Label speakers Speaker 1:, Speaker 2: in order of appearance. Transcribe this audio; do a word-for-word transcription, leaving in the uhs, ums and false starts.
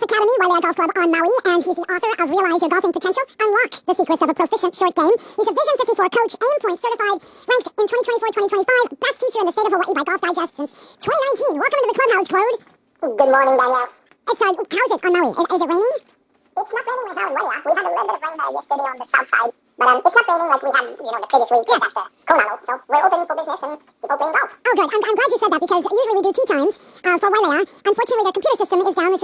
Speaker 1: Golf Academy, Wailea Golf Club on Maui, and he's the author of Realize Your Golfing Potential, Unlock the Secrets of a Proficient Short Game. He's a Vision fifty-four coach, aim point certified, ranked in twenty twenty-four twenty twenty-five, best teacher in the state of Hawaii by Golf Digest since twenty nineteen. Welcome into the clubhouse, Claude.
Speaker 2: Good morning, Danielle.
Speaker 1: It's, uh, how's it on Maui? Is, is it raining?
Speaker 2: It's not raining right now in Wailea. We had a little bit of rain uh, yesterday on the south side, but um, it's not raining like we had, you know, the previous week.
Speaker 1: Yes.
Speaker 2: That's the Konalo. So we're open for business and people playing golf.
Speaker 1: Oh, good. I'm, I'm glad you said that because usually we do tea times uh, for Wailea. Unfortunately, their computer system is down, which is